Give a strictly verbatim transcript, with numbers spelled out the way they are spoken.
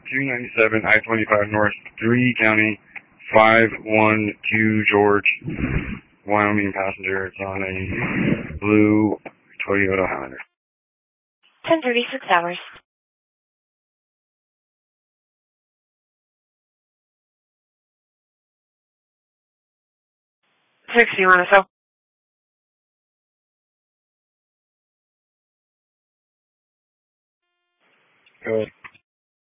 two ninety-seven I twenty-five North, three County, five one two George, Wyoming passenger. It's on a blue Toyota Highlander. ten thirty-six hours. sixty-one S O. Go ahead.